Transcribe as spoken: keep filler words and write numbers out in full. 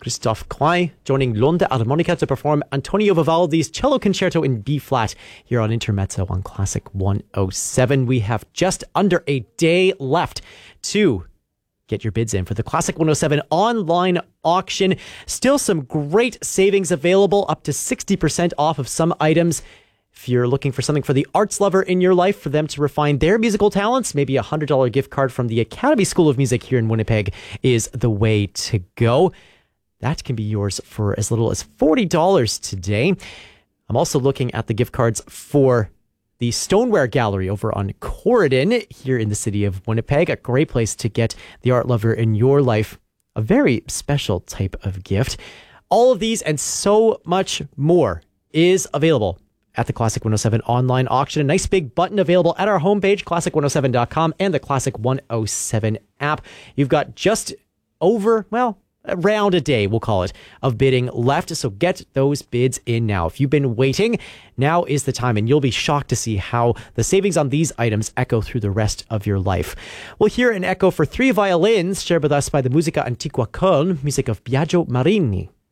Christophe Klein joining Londa Armonica to perform Antonio Vivaldi's Cello Concerto in B-flat here on Intermezzo on Classic one oh seven. We have just under a day left to get your bids in for the Classic one oh seven online auction. Still some great savings available, up to sixty percent off of some items. If you're looking for something for the arts lover in your life, for them to refine their musical talents, maybe a one hundred dollars gift card from the Academy School of Music here in Winnipeg is the way to go. That can be yours for as little as forty dollars today. I'm also looking at the gift cards for the Stoneware Gallery over on Corridon here in the city of Winnipeg. A great place to get the art lover in your life a very special type of gift. All of these and so much more is available at the Classic one oh seven online auction. A nice big button available at our homepage, classic one oh seven dot com, and the Classic one oh seven app. You've got just over, well, around a day, we'll call it, of bidding left. So get those bids in now. If you've been waiting, now is the time, and you'll be shocked to see how the savings on these items echo through the rest of your life. We'll hear an echo for three violins shared with us by the Musica Antiqua Köln, music of Biagio Marini.